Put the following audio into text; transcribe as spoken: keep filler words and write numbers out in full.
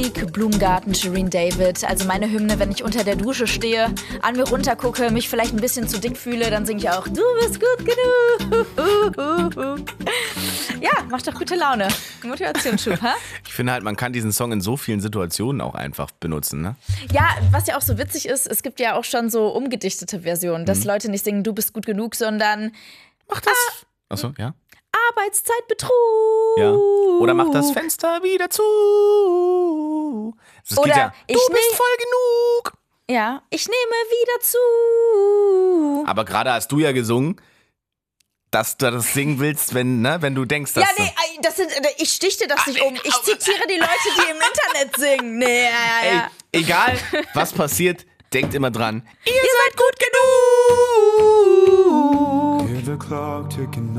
Musik, Blumengarten, Shireen David. Also meine Hymne, wenn ich unter der Dusche stehe, an mir runtergucke, mich vielleicht ein bisschen zu dick fühle, dann singe ich auch, du bist gut genug. Ja, macht doch gute Laune. Motivationsschub, ha? Ich finde halt, man kann diesen Song in so vielen Situationen auch einfach benutzen, ne? Ja, was ja auch so witzig ist, es gibt ja auch schon so umgedichtete Versionen, dass mhm. Leute nicht singen, du bist gut genug, sondern mach das. Ah, Achso, ja. Arbeitszeitbetrug. Ja. Oder mach das Fenster wieder zu. Das Oder geht ja, du ich bist ne- voll genug. Ja, ich nehme wieder zu. Aber gerade hast du ja gesungen, dass du das singen willst, wenn, ne, wenn du denkst, dass ja, nee, das sind, ich stichte das nicht um. Ich zitiere die Leute, die im Internet singen. Nee, ja, ja, ja. Ey, egal, was passiert, denkt immer dran. Ihr seid gut genug. Hear the clock ticking